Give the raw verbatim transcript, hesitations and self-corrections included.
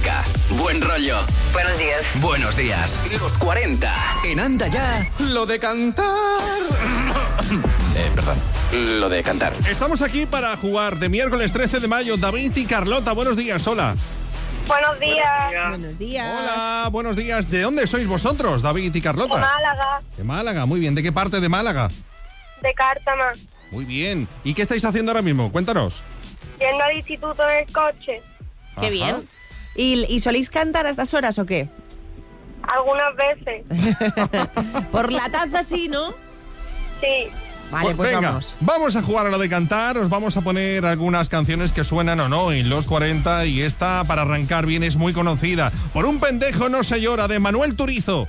música, buen rollo. Buenos días. Buenos días. Los cuarenta. En Anda Ya, lo de cantar. eh, perdón, lo de cantar. Estamos aquí para jugar de miércoles trece de mayo. David y Carlota, buenos días, hola. Buenos días. Buenos días. Hola, buenos días. ¿De dónde sois vosotros, David y Carlota? De Málaga, De Málaga, muy bien. ¿De qué parte de Málaga? de Cártama. Muy bien. ¿Y qué estáis haciendo ahora mismo? Cuéntanos. Yendo al instituto en el coche. Qué Ajá. bien. ¿Y, ¿Y soléis cantar a estas horas o qué? Algunas veces. Por la taza sí, ¿no? Sí. Vale, pues venga, vamos. vamos a jugar a lo de cantar. Os vamos a poner algunas canciones que suenan o no en los cuarenta. Y esta, para arrancar bien, es muy conocida. Por un pendejo no se llora, de Manuel Turizo.